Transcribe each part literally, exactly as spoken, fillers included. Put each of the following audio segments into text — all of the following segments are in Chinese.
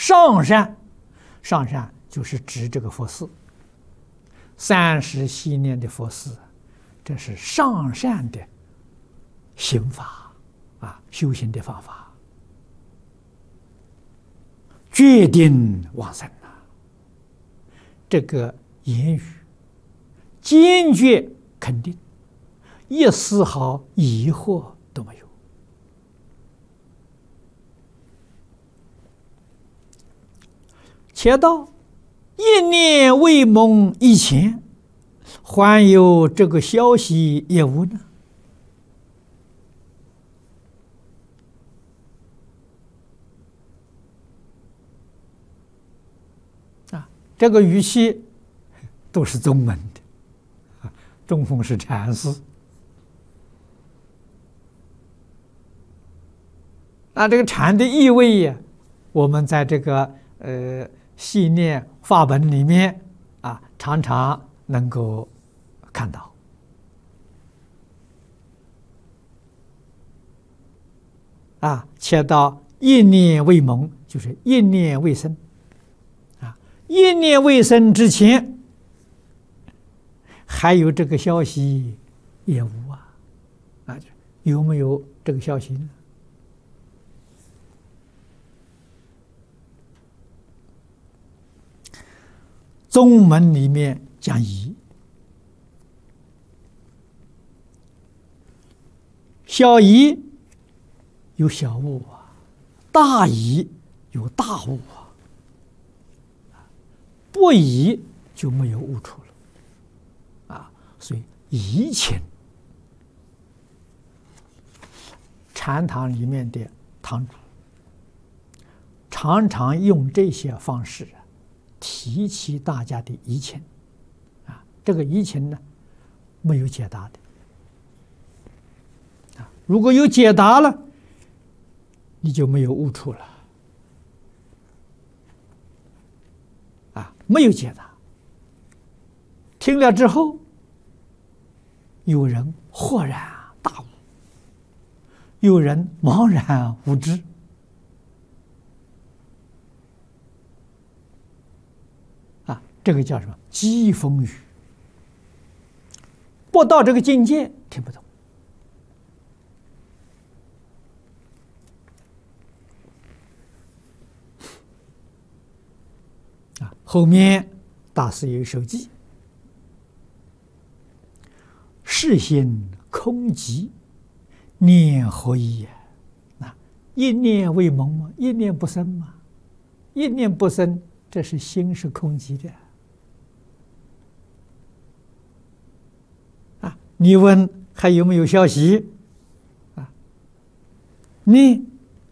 上善，上善就是指这个佛寺，三十系念的佛寺，这是上善的行法啊，修行的方法，决定往生啊！这个言语坚决肯定，一丝毫疑惑都没有。且到一念未蒙以前，还有这个消息也无呢？啊，这个语气都是宗门的，啊，中峰是禅师。那这个禅的意味呀，我们在这个呃系念法本里面啊，常常能够看到。啊，且到一念未蒙，就是一念未生。啊，一念未生之前，还有这个消息也无啊，啊，有没有这个消息呢？宗门里面讲疑，小疑有小悟啊，大疑有大悟啊，不疑就没有悟处了啊。所以疑情，禅堂里面的堂主常常用这些方式啊，提起大家的疑情啊，这个疑情呢，没有解答的啊。如果有解答了，你就没有悟处了啊。没有解答，听了之后，有人豁然大悟，有人茫然无知。这个叫什么？机风语。不到这个境界，听不懂。啊，后面大师有一首偈：世心空寂，念何以也？那一念未蒙吗？一念不生吗？一念不生，这是心是空寂的。你问还有没有消息？啊，你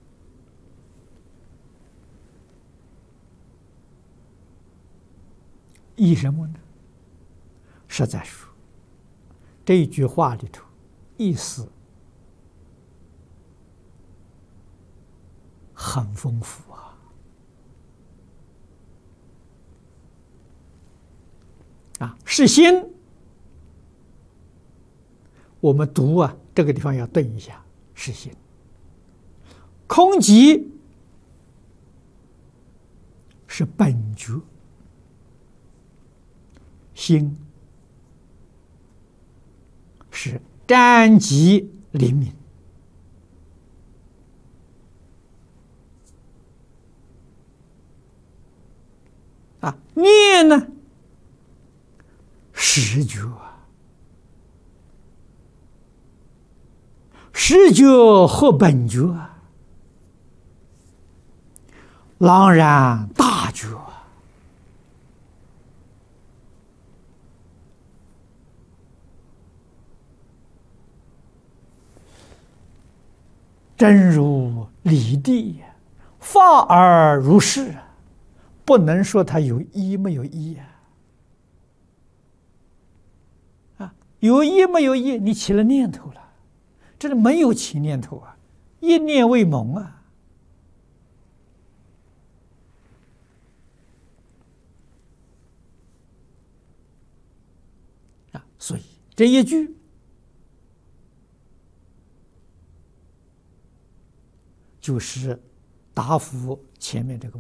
依什么呢？实在说，这一句话里头意思很丰富啊！啊，是心。我们读啊，这个地方要顿一下，是心。空寂是本觉，心是瞻极灵敏。啊，念呢，实觉。实觉和本觉，朗然大觉。真如理地，法而如是，不能说它有一没有一呀。啊，有一没有一，你起了念头了。这里没有起念头啊，一念未蒙啊，啊，所以这一句就是答复前面这个。